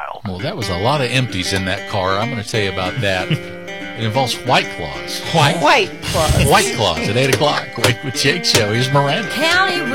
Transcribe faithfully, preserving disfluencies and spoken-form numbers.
mile. Well, that was a lot of empties in that car. I'm going to tell you about that. It involves White Claws. White, White Claws. White Claws at eight o'clock. Wake with Jake Show. Here's Miranda. County